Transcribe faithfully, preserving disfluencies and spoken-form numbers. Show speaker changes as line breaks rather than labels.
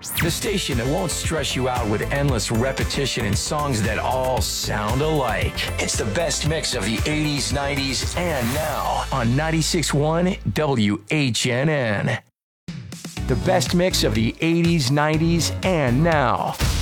The station that won't stress you out with endless repetition and songs that all sound alike. It's the best mix of the eighties, nineties, and now on ninety-six point one W H N N. The best mix of the eighties, nineties, and now